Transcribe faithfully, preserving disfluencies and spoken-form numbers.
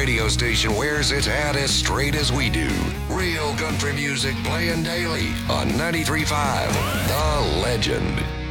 radio station wears its hat as straight as we do. Real country music playing daily on ninety-three point five The Legend.